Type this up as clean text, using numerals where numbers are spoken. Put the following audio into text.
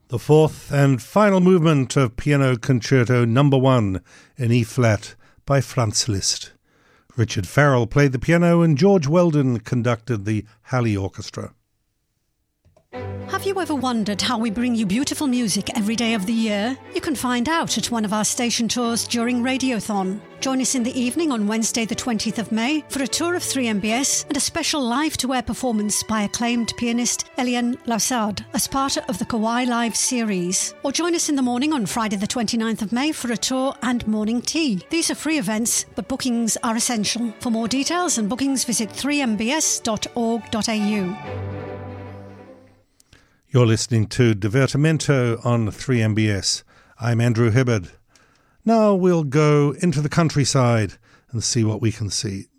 The fourth and final movement of Piano Concerto No. 1 in E-flat by Franz Liszt. Richard Farrell played the piano and George Weldon conducted the Halley Orchestra. Have you ever wondered how we bring you beautiful music every day of the year? You can find out at one of our station tours during Radiothon. Join us in the evening on Wednesday the 20th of May for a tour of 3MBS and a special live-to-air performance by acclaimed pianist Eliane Lassard as part of the Kawai Live series. Or join us in the morning on Friday the 29th of May for a tour and morning tea. These are free events, but bookings are essential. For more details and bookings, visit 3mbs.org.au. You're listening to Divertimento on 3MBS. I'm Andrew Hibbard. Now we'll go into the countryside and see what we can see.